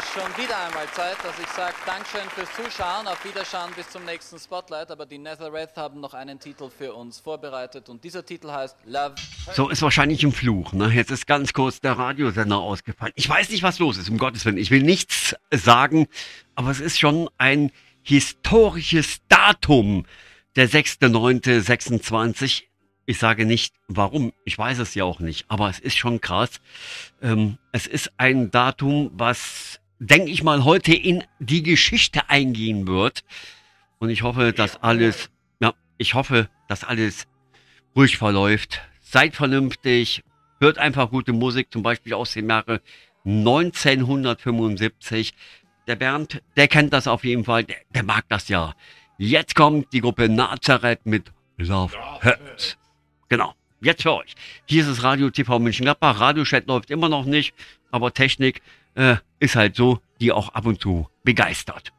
schon wieder einmal Zeit, dass ich sage, Dankeschön fürs Zuschauen, auf Wiederschauen bis zum nächsten Spotlight, aber die Nazareth haben noch einen Titel für uns vorbereitet und dieser Titel heißt Love. So ist wahrscheinlich ein Fluch, ne? Jetzt ist ganz kurz der Radiosender ausgefallen. Ich weiß nicht, was los ist, um Gottes Willen. Ich will nichts sagen, aber es ist schon ein historisches Datum, der 6.9.26. Ich sage nicht, warum. Ich weiß es ja auch nicht, aber es ist schon krass. Es ist ein Datum, was, denke ich mal, heute in die Geschichte eingehen wird. Und ich hoffe, dass alles ruhig verläuft. Seid vernünftig, hört einfach gute Musik, zum Beispiel aus dem Jahre 1975. Der Bernd, der kennt das auf jeden Fall, der mag das ja. Jetzt kommt die Gruppe Nazareth mit Love Hurts. Genau, jetzt für euch. Hier ist es Radio TV Mönchengladbach. Radiochat läuft immer noch nicht, aber Technik ist halt so, die auch ab und zu begeistert.